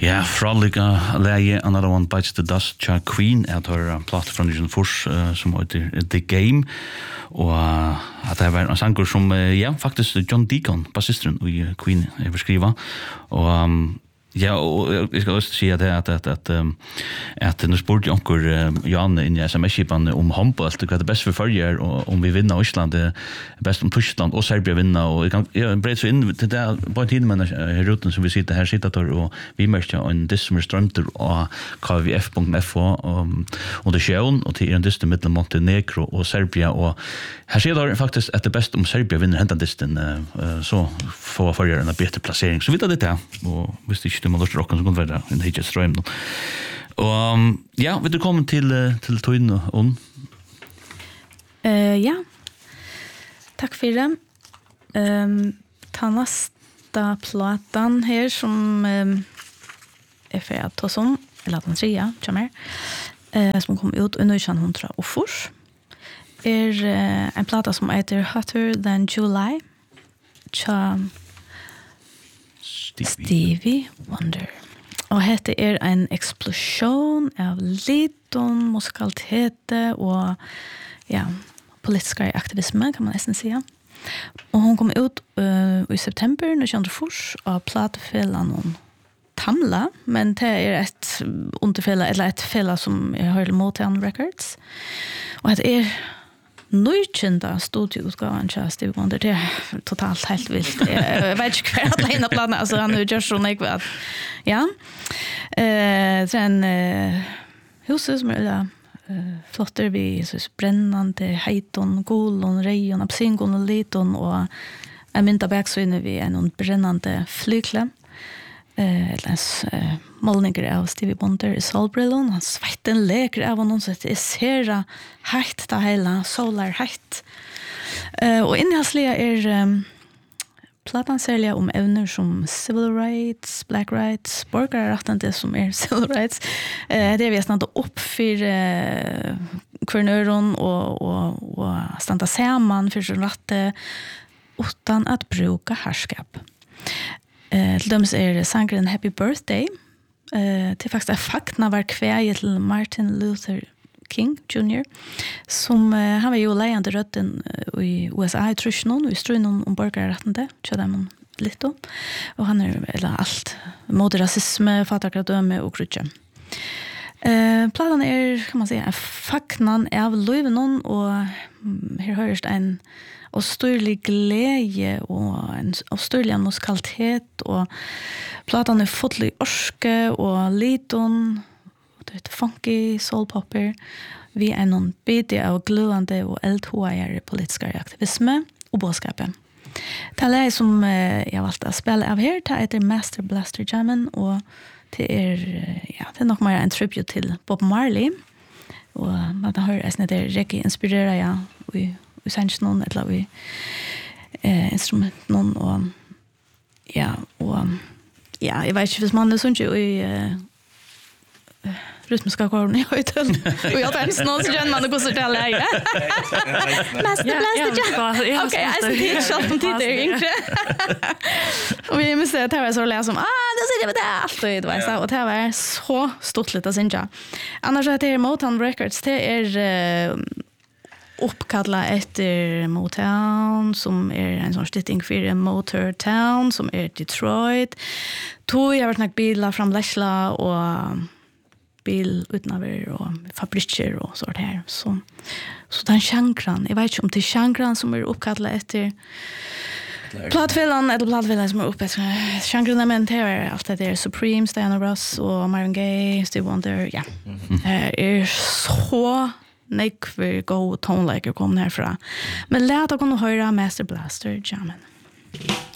Ja, fraliga läge Another One Bites the Dust Cha Queen at her plot från Vision Force som heter The Game och att det var en sanger som ja faktiskt John Deacon basisten i Queen skriva och ja, och jag ska också säga det att nu spurte onkel Jan in i SMS-skipan om handboll, det är det bäst för följer och om vi vinner Island det bäst om Tyskland och Serbien vinner och jag bred så in till det på en tid men rutan som vi sitter här sitter och vi märker en dismer strömter och kvf.f och det sjön och till en distem mellan Montenegro och Serbien och här ser det faktiskt att det bäst om Serbien vinner hända distem så får följer en bättre placering så vet det där och visst det man lust rocken så kan vara en hitch ström då. Och ja, vill du komma till Toyn och ja. Tack för det. Ta nästa platan här som är för att ta som eller att den trea kommer som kom ut under 1900 och fors är en plata som heter Hotter Than July. Stevie Wonder. Och hette är en explosion av liton musikalitet och ja, politisk aktivism kan man nästan säga. Och hon kom ut i september 1904 av platfällan Tamla, men det är ett underfälla eller ett fälla som jag hörde Motown Records. Och det är nöjkända studioutgåvan till Stevie Wonder. Det är totalt helt vilt. Jag vet inte hver alla hinna planer. Alltså han har gjort så mycket. Ja. Sen huset som är flotter vi så brännande heiton, golon, rejon, absingon och liton och en mynta backsvinner vi en brännande flygla. Eller målningar av Stevie Wonder i solbrillon. Han svetten leker av honom så att det ser heitt det hela, solar heitt. Och innehållsliga är platan särliga om ämnen som civil rights, black rights, borgarrätten det som är civil rights. Det är vi snart upp för kvinnöron och standa samman för sin rätte utan att bruka härskap. Till döms är sangren Happy Birthday. Till faktiskt är fakna var kväget till Martin Luther King Jr. Som han var ju lejande rötten i USA i Trusnon och i strun om borgarrättande. Tjöda man lite. Och han är eller allt. Mot rasism, fatakradöme och krutje. Planen är, kan man säga, faknan av Lövenon och här hörs en och störlig glädje och en störlig musikalitet och platan är fotlig orske och liton det är funky soulpopper vi är någon bit av glödande och eldhåare politiska aktivism och bådskapen. Det är som jag valt att spela av här det heter Master Blaster Jammen och det är nog mer en tribute till Bob Marley och man hör att det är reggae inspirerar jag vi sänds någon eller vi instrument någon och ja jag vet inte hvis man är sånt ju i rytmiska kåren jag vet inte och jag tänkte någon så känner man det går så där läge Master Blaster okej jag ser det shot från tider och vi måste säga att det var så läs som det ser det allt det var så och det var så stort lite synja annars att det är Motown Records det är uppkalla efter Motown som är en sån stifting för Motor Town som är Detroit. Tog jag varit några bilar från Lesla och bil utanöver och fabriker och sånt här. Så den genren, jag vet inte om det är genren som är uppkalla efter plattfällan eller plattfällan som är uppe efter genren men det är allt det är Supremes, Diana Ross och Marvin Gaye, Stevie Wonder, ja. Är så nekver go tonelager kom härifrån. Men lät att kunna höra Master Blaster Jammen.